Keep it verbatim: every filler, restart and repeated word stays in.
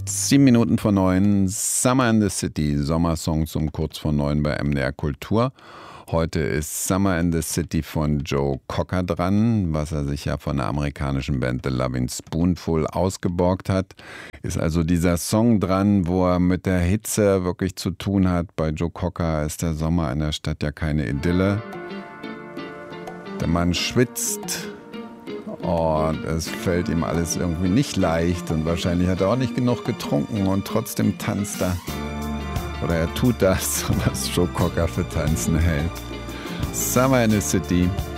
Sieben Minuten vor neun, Summer in the City, Sommersongs um kurz vor neun bei M D R Kultur. Heute ist Summer in the City von Joe Cocker dran, was er sich ja von der amerikanischen Band The Lovin' Spoonful ausgeborgt hat. Ist also dieser Song dran, wo er mit der Hitze wirklich zu tun hat. Bei Joe Cocker ist der Sommer in der Stadt ja keine Idylle. Der Mann schwitzt und es fällt ihm alles irgendwie nicht leicht und wahrscheinlich hat er auch nicht genug getrunken und trotzdem tanzt er. Oder er tut das, was Joe Cocker für Tanzen hält. Summer in the City.